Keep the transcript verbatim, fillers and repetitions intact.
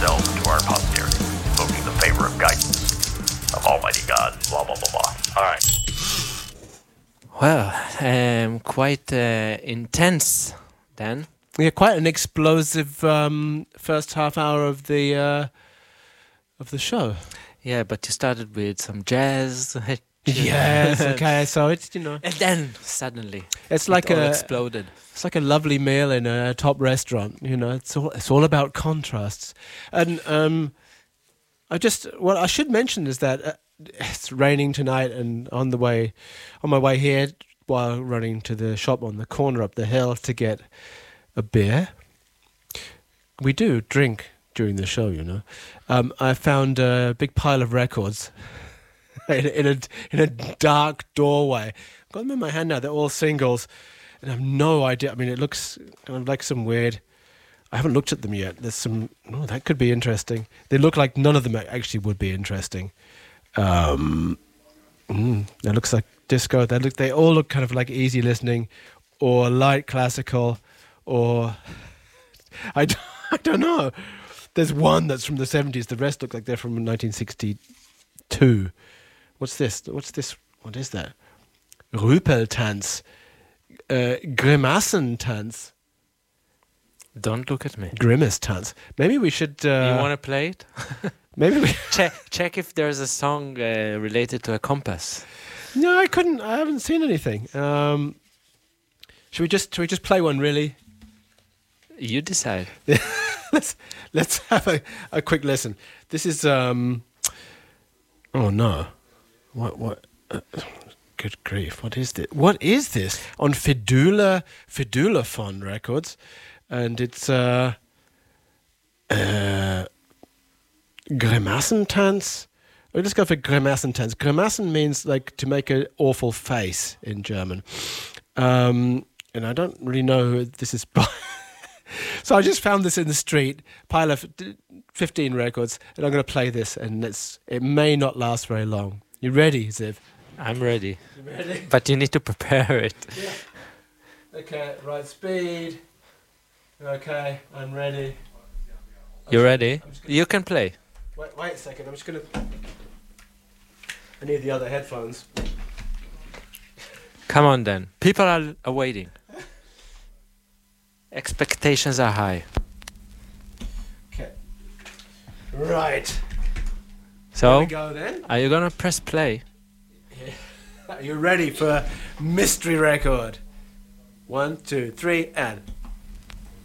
ourselves to our posterity, invoking the favor of guidance of Almighty God, blah, blah, blah, blah. All right. Well, um, quite uh, intense, Dan. Yeah, quite an explosive um, first half hour of the uh, of the show. Yeah, but you started with some jazz. Yes, okay, so it's, you know, And then suddenly it's like it all a exploded. it's like a lovely meal in a top restaurant. You know, it's all it's all about contrasts. And um, I just what I should mention is that uh, it's raining tonight, and on the way on my way here, while running to the shop on the corner up the hill to get a beer. We do drink during the show, you know. Um, I found a big pile of records in, in a in a dark doorway. I've got them in my hand now. They're all singles, and I have no idea. I mean, it looks kind of like some weird. I haven't looked at them yet. There's some. Oh, that could be interesting. They look like none of them actually would be interesting. Um, mm, that looks like disco. They look. They all look kind of like easy listening, or light classical, or I don't, I don't know. There's one that's from the seventies. The rest look like they're from nineteen sixty-two. What's this? What's this? What is that? Rüpeltanz. Uh, Grimassentanz. Don't look at me. Grimace Tanz. Maybe we should... Uh, you want to play it? maybe we... check check if there's a song uh, related to a compass. No, I couldn't. I haven't seen anything. Um, should we just should we just play one, really? You decide. let's let's have a, a quick listen. This is um oh no. What what uh, good grief, what is this? What is this? On Fidula Fidulaphone Records, and it's uh uh Grimassentanz. Oh, let's go for Grimassentanz. Grimassen means like to make an awful face in German. Um and I don't really know who this is by. So I just found this in the street, pile of fifteen records, and I'm going to play this, and it's it may not last very long. You ready, Ziv? I'm ready. You ready? But you need to prepare it. Yeah. Okay, right speed. Okay, I'm ready. You ready? I'm just gonna, You can play. wait, wait a second. I'm just going to. I need the other headphones. Come on then. People are, are waiting. Expectations are high. Okay. Right. So, Here we go then. are you gonna press play? Are you ready for mystery record? One, two, three, and.